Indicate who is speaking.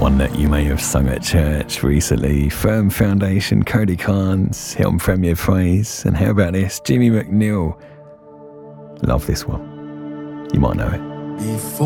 Speaker 1: one that you may have sung at church recently. Firm Foundation, Cody Carnes, Hilton Premier Phrase, and how about this? Jimmy McNeil. Love this one. You might know it.
Speaker 2: Before